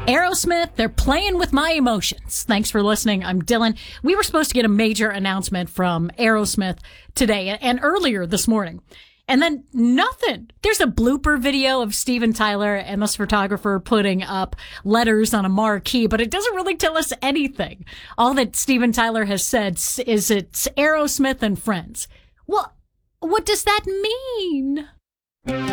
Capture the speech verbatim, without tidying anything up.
Aerosmith, they're playing with my emotions. Thanks for listening. I'm Dylan. We were supposed to get a major announcement from Aerosmith today and earlier this morning. And then nothing. There's a blooper video of Steven Tyler and this photographer putting up letters on a marquee, but it doesn't really tell us anything. All that Steven Tyler has said is it's Aerosmith and friends. Well, what does that mean?